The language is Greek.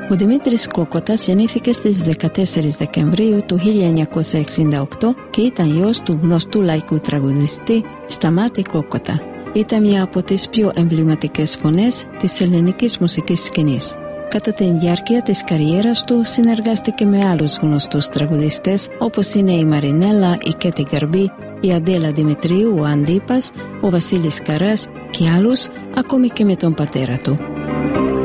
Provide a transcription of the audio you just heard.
Ο Δημήτρης Κόκοτας γεννήθηκε στις 14 Δεκεμβρίου του 1968 και ήταν γιος του γνωστού λαϊκού τραγουδιστή Σταμάτη Κόκοτα. Ήταν μια από τις πιο εμβληματικές φωνές της ελληνικής μουσικής σκηνής. Κατά τη διάρκεια της καριέρας του συνεργάστηκε με άλλους γνωστούς τραγουδιστές όπως είναι η Μαρινέλα, η Κέτη Γκαρμπή, η Αντέλα Δημητρίου, ο Αντίπας, ο Βασίλης Καράς και άλλους, ακόμη και με τον πατέρα του.